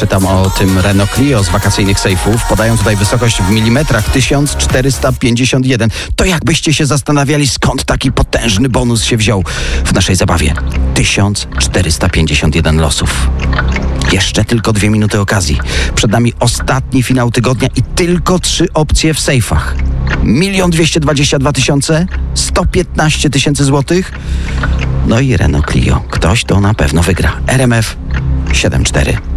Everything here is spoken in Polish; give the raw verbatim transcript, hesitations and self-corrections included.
czytam o tym Renault Clio z wakacyjnych sejfów. Podają tutaj wysokość w milimetrach tysiąc czterysta pięćdziesiąt jeden. To jakbyście się zastanawiali, skąd taki potężny bonus się wziął w naszej zabawie. tysiąc czterysta pięćdziesiąt jeden losów. Jeszcze tylko dwie minuty okazji. Przed nami ostatni finał tygodnia i tylko trzy opcje w sejfach. Milion dwieście dwadzieścia dwa tysiące, sto piętnaście tysięcy złotych. No i Renault Clio. Ktoś to na pewno wygra. R M F siedem cztery.